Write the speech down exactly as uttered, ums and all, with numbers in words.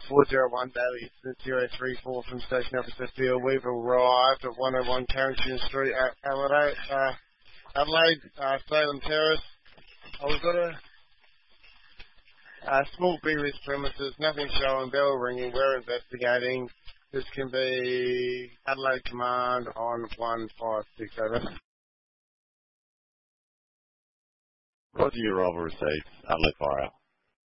four zero one Daily zero three four from Station Officer Field. We've arrived at one oh one Carrington Street at Adelaide, uh, Adelaide uh, Salem Terrace. Oh, we've got a, a small Biggley's premises, nothing showing, bell ringing. We're investigating. This can be Adelaide Command on one five six over. Roger, your rover received. Adelaide Fire out.